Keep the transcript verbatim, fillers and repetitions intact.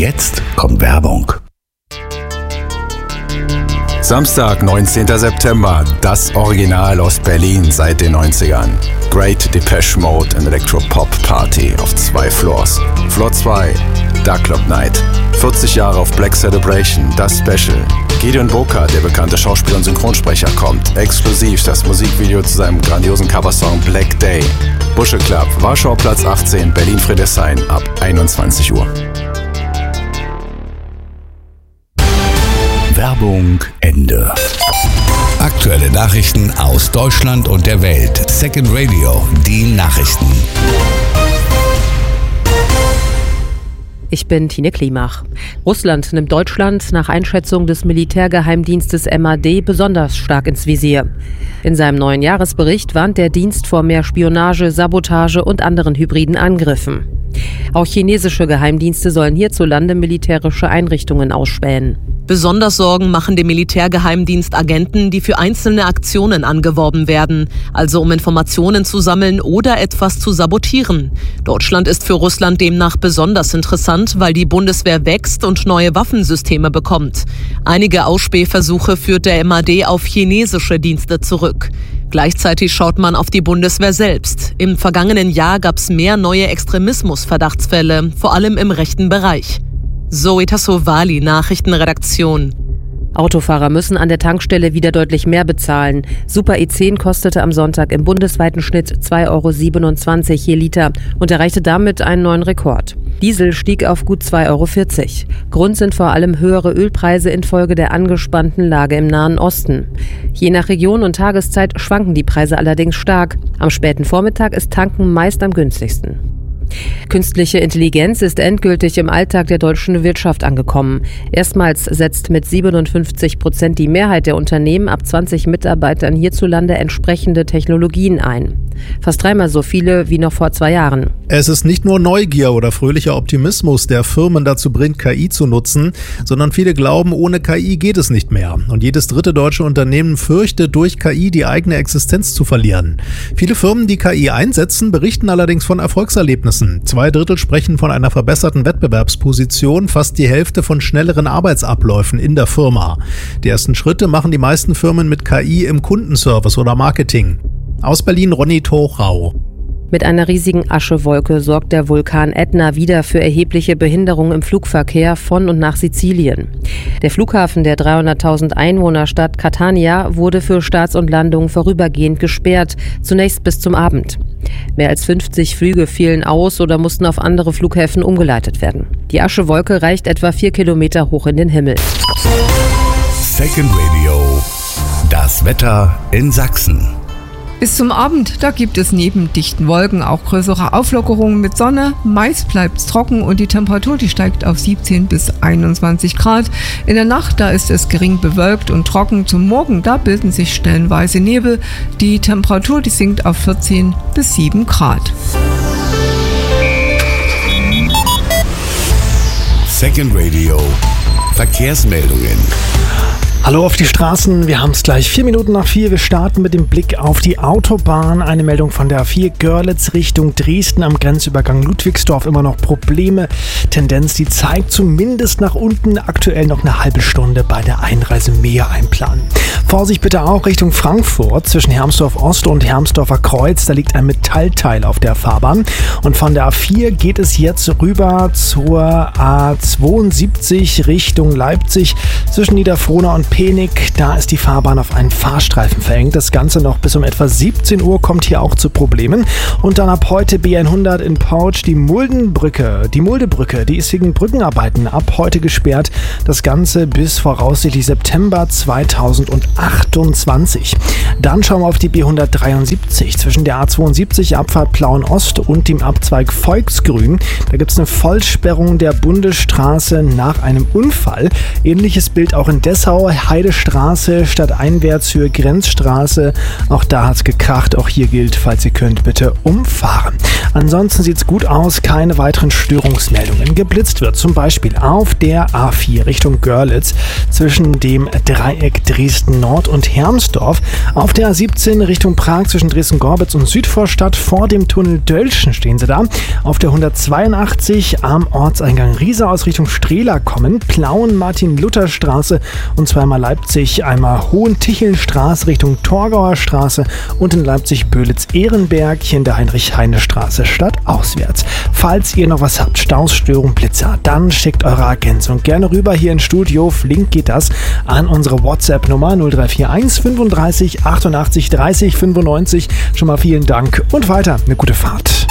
Jetzt kommt Werbung. Samstag, neunzehnten September, das Original aus Berlin seit den neunzigern. Great Depeche Mode and Electro-Pop Party auf zwei Floors. Floor zwei, Dark Club Night. vierzig Jahre auf Black Celebration, das Special. Gideon Boka, der bekannte Schauspieler und Synchronsprecher, kommt. Exklusiv das Musikvideo zu seinem grandiosen Coversong Black Day. Busche Club, Warschau Platz achtzehn, Berlin-Friedrichshain ab einundzwanzig Uhr. Werbung Ende. Aktuelle Nachrichten aus Deutschland und der Welt. Second Radio, die Nachrichten. Ich bin Tine Klimach. Russland nimmt Deutschland nach Einschätzung des Militärgeheimdienstes M A D besonders stark ins Visier. In seinem neuen Jahresbericht warnt der Dienst vor mehr Spionage, Sabotage und anderen hybriden Angriffen. Auch chinesische Geheimdienste sollen hierzulande militärische Einrichtungen ausspähen. Besonders Sorgen machen dem Militärgeheimdienst Agenten, die für einzelne Aktionen angeworben werden, also um Informationen zu sammeln oder etwas zu sabotieren. Deutschland ist für Russland demnach besonders interessant, weil die Bundeswehr wächst und neue Waffensysteme bekommt. Einige Ausspähversuche führt der M A D auf chinesische Dienste zurück. Gleichzeitig schaut man auf die Bundeswehr selbst. Im vergangenen Jahr gab es mehr neue Extremismus-Verdachtsfälle, vor allem im rechten Bereich. Zoe Tassovali, Nachrichtenredaktion. Autofahrer müssen an der Tankstelle wieder deutlich mehr bezahlen. Super E zehn kostete am Sonntag im bundesweiten Schnitt zwei Euro siebenundzwanzig je Liter und erreichte damit einen neuen Rekord. Diesel stieg auf gut zwei Euro vierzig. Grund sind vor allem höhere Ölpreise infolge der angespannten Lage im Nahen Osten. Je nach Region und Tageszeit schwanken die Preise allerdings stark. Am späten Vormittag ist Tanken meist am günstigsten. Künstliche Intelligenz ist endgültig im Alltag der deutschen Wirtschaft angekommen. Erstmals setzt mit siebenundfünfzig Prozent die Mehrheit der Unternehmen ab zwanzig Mitarbeitern hierzulande entsprechende Technologien ein. Fast dreimal so viele wie noch vor zwei Jahren. Es ist nicht nur Neugier oder fröhlicher Optimismus, der Firmen dazu bringt, K I zu nutzen, sondern viele glauben, ohne K I geht es nicht mehr. Und jedes dritte deutsche Unternehmen fürchtet, durch K I die eigene Existenz zu verlieren. Viele Firmen, die K I einsetzen, berichten allerdings von Erfolgserlebnissen. Zwei Drittel sprechen von einer verbesserten Wettbewerbsposition, fast die Hälfte von schnelleren Arbeitsabläufen in der Firma. Die ersten Schritte machen die meisten Firmen mit K I im Kundenservice oder Marketing. Aus Berlin Ronny Torau. Mit einer riesigen Aschewolke sorgt der Vulkan Ätna wieder für erhebliche Behinderungen im Flugverkehr von und nach Sizilien. Der Flughafen der dreihunderttausend Einwohnerstadt Catania wurde für Starts und Landungen vorübergehend gesperrt, zunächst bis zum Abend. Mehr als fünfzig Flüge fielen aus oder mussten auf andere Flughäfen umgeleitet werden. Die Aschewolke reicht etwa vier Kilometer hoch in den Himmel. Second Radio, das Wetter in Sachsen. Bis zum Abend, da gibt es neben dichten Wolken auch größere Auflockerungen mit Sonne. Meist bleibt es trocken und die Temperatur, die steigt auf siebzehn bis einundzwanzig Grad. In der Nacht, da ist es gering bewölkt und trocken. Zum Morgen, da bilden sich stellenweise Nebel. Die Temperatur, die sinkt auf vierzehn bis sieben Grad. Second Radio, Verkehrsmeldungen. Hallo auf die Straßen, wir haben es gleich vier Minuten nach vier. Wir starten mit dem Blick auf die Autobahn. Eine Meldung von der A vier Görlitz Richtung Dresden am Grenzübergang Ludwigsdorf. Immer noch Probleme. Tendenz, die zeigt zumindest nach unten. Aktuell noch eine halbe Stunde bei der Einreise mehr einplanen. Vorsicht bitte auch Richtung Frankfurt zwischen Hermsdorf Ost und Hermsdorfer Kreuz. Da liegt ein Metallteil auf der Fahrbahn. Und von der A vier geht es jetzt rüber zur A zweiundsiebzig Richtung Leipzig zwischen Niederfrohna und Penig, da ist die Fahrbahn auf einen Fahrstreifen verengt. Das Ganze noch bis um etwa siebzehn Uhr kommt hier auch zu Problemen. Und dann ab heute B hundert in Pautsch die Muldenbrücke. Die Muldebrücke, die ist wegen Brückenarbeiten ab heute gesperrt. Das Ganze bis voraussichtlich September zweitausendachtundzwanzig. Dann schauen wir auf die B hundertdreiundsiebzig zwischen der A zweiundsiebzig Abfahrt Plauen Ost und dem Abzweig Volksgrün. Da gibt es eine Vollsperrung der Bundesstraße nach einem Unfall. Ähnliches Bild auch in Dessau. Heidestraße statt Einwärtshöhe Grenzstraße. Auch da hat es gekracht. Auch hier gilt, falls ihr könnt, bitte umfahren. Ansonsten sieht es gut aus. Keine weiteren Störungsmeldungen. geblitzt wird. Zum Beispiel auf der A vier Richtung Görlitz zwischen dem Dreieck Dresden-Nord und Hermsdorf. Auf der A siebzehn Richtung Prag zwischen Dresden-Gorbitz und Südvorstadt. Vor dem Tunnel Dölschen stehen sie da. Auf der hundertzweiundachtzig am Ortseingang Riesa aus Richtung Strehla kommen. Plauen-Martin-Luther-Straße und zweimal Leipzig, einmal Hohentichelstraße Richtung Torgauer Straße und in Leipzig-Böhlitz-Ehrenberg hier in der Heinrich-Heine-Straße stadtauswärts. Falls ihr noch was habt, Staus, Störung, Blitzer, dann schickt eure Ergänzung gerne rüber hier ins Studio. Flink geht das an unsere WhatsApp-Nummer null drei vier eins fünfunddreißig achtundachtzig dreißig fünfundneunzig. Schon mal vielen Dank und weiter eine gute Fahrt.